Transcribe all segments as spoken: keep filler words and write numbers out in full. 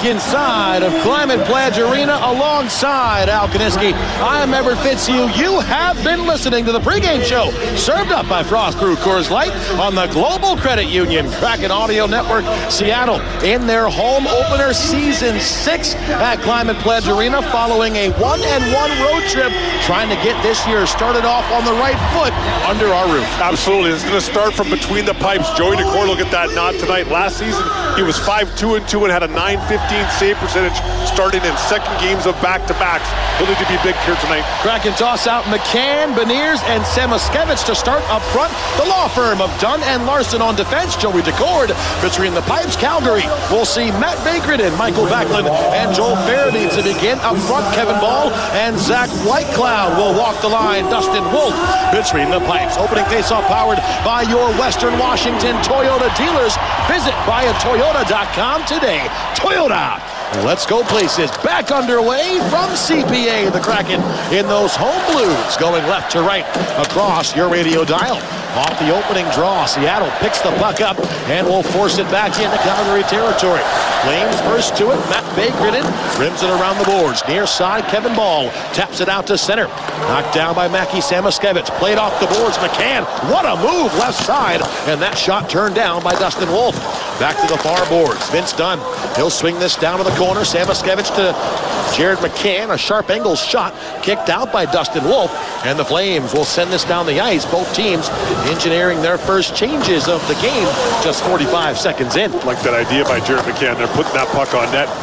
back inside of Climate Pledge Arena alongside Al Kaniski. I am Everett Fitzhugh. You have been listening to the pregame show served up by Frost Brew Coors Light on the Global Credit Union Kraken Audio Network. Seattle in their home opener, season six at Climate Pledge Arena, following a one and one road trip, trying to get this year started off on the right foot under our roof. Absolutely. It's going to start from between the pipes. Joey Daccord will get that nod tonight. Last season, he was five two and two and had a nine fifteen save percentage starting in second games of back-to-backs. He'll need to be big here tonight. Kraken toss out McCann, Beniers, and Samoskevich to start up front. The law firm of Dunn and Larson on defense. Joey Daccord between the pipes. Calgary will see Matt Bakerton, Michael Backlund, and Joel Farabee to begin up front. Kevin Ball and Zach Whitecloud will walk the line. Dustin Wolf between the pipes. Opening faceoff powered by your Western Washington Toyota dealers. Visit buy a toyota dot com today. Toyota. Let's go places. Back underway from C P A. The Kraken in those home blues going left to right across your radio dial. Off the opening draw, Seattle picks the puck up and will force it back into Calgary territory. Flames first to it. Matt Bakerton rims it around the boards. Near side, Kevin Ball taps it out to center. Knocked down by Mackie Samoskevich. Played off the boards. McCann, what a move left side. And that shot turned down by Dustin Wolf. Back to the far boards. Vince Dunn. He'll swing this down to the corner. Samoskevich to Jared McCann. A sharp angle shot kicked out by Dustin Wolf. And the Flames will send this down the ice. Both teams engineering their first changes of the game just forty-five seconds in. Like that idea by Jared McCann. They're putting that puck on net.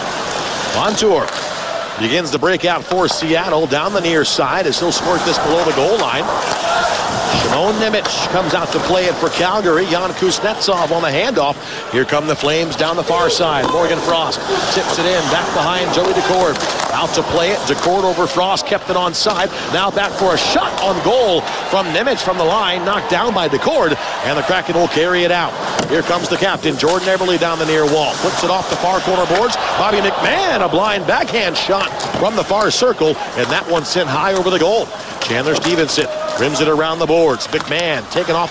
Montour begins the breakout for Seattle down the near side as he'll squirt this below the goal line. Shimon Nemec comes out to play it for Calgary. Jan Kuznetsov on the handoff. Here come the Flames down the far side. Morgan Frost tips it in back behind Joey Daccord. Out to play it. Daccord over Frost, kept it on side. Now back for a shot on goal from Nemec from the line. Knocked down by Daccord, and the Kraken will carry it out. Here comes the captain, Jordan Eberle, down the near wall. Flips it off the far corner boards. Bobby McMahon, a blind backhand shot from the far circle, and that one sent high over the goal. Chandler Stevenson rims it around the boards. McMahon taken off